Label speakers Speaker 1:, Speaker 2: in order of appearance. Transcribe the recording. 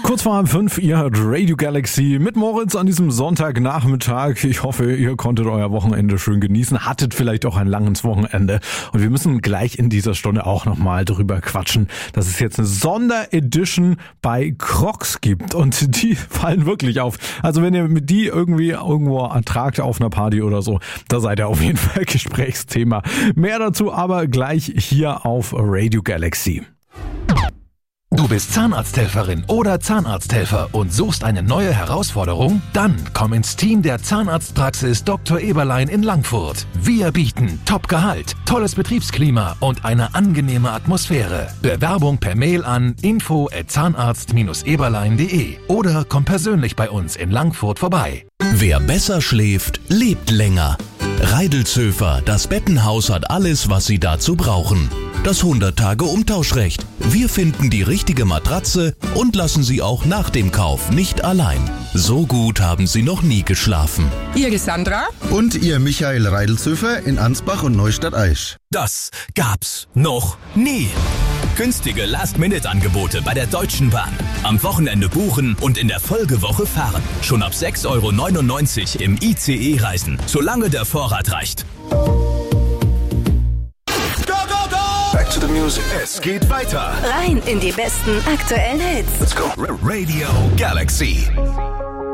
Speaker 1: Kurz vor 5, ihr hört Radio Galaxy mit Moritz an diesem Sonntagnachmittag. Ich hoffe, ihr konntet euer Wochenende schön genießen, hattet vielleicht auch ein langes Wochenende. Und wir müssen gleich in dieser Stunde auch nochmal drüber quatschen, dass es jetzt eine Sonderedition bei Crocs gibt. Und die fallen wirklich auf. Also wenn ihr mit die irgendwie irgendwo ertragt auf einer Party oder so, da seid ihr auf jeden Fall Gesprächsthema. Mehr dazu aber gleich hier auf Radio Galaxy.
Speaker 2: Du bist Zahnarzthelferin oder Zahnarzthelfer und suchst eine neue Herausforderung? Dann komm ins Team der Zahnarztpraxis Dr. Eberlein in Langfurt. Wir bieten Top-Gehalt, tolles Betriebsklima und eine angenehme Atmosphäre. Bewerbung per Mail an info@zahnarzt-eberlein.de oder komm persönlich bei uns in Langfurt vorbei.
Speaker 3: Wer besser schläft, lebt länger. Reidelzöfer, das Bettenhaus hat alles, was Sie dazu brauchen. Das 100-Tage-Umtauschrecht. Wir finden die richtige Matratze und lassen Sie auch nach dem Kauf nicht allein. So gut haben Sie noch nie geschlafen.
Speaker 4: Ihr Sandra?
Speaker 5: Und ihr Michael Reidelzöfer in Ansbach und Neustadt-Aisch.
Speaker 6: Das gab's noch nie. Günstige Last-Minute-Angebote bei der Deutschen Bahn. Am Wochenende buchen und in der Folgewoche fahren. Schon ab 6,99 € im ICE reisen, solange der Vorrat reicht.
Speaker 7: Back to the music. Es geht weiter.
Speaker 8: Rein in die besten aktuellen Hits.
Speaker 7: Let's go. Radio Galaxy.